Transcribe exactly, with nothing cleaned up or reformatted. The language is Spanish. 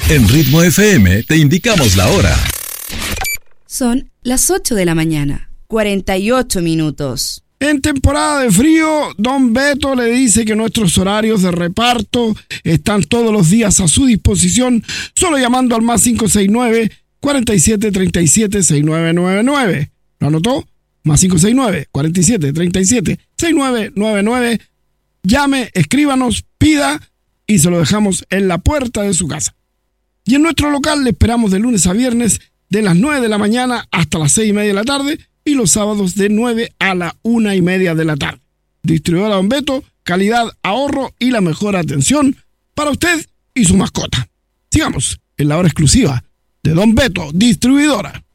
En Ritmo F M te indicamos la hora. Son las ocho de la mañana, cuarenta y ocho minutos. En temporada de frío, Don Beto le dice que nuestros horarios de reparto están todos los días a su disposición, solo llamando al más cinco seis nueve, cuarenta y siete, treinta y siete, sesenta y nueve noventa y nueve. ¿Lo anotó? Más cinco seis nueve, cuarenta y siete, treinta y siete, sesenta y nueve noventa y nueve. Llame, escríbanos, pida y se lo dejamos en la puerta de su casa. Y en nuestro local le esperamos de lunes a viernes de las nueve de la mañana hasta las seis y media de la tarde y los sábados de nueve a la una y media de la tarde. Distribuidora Don Beto, calidad, ahorro y la mejor atención para usted y su mascota. Sigamos en la hora exclusiva de Don Beto, distribuidora.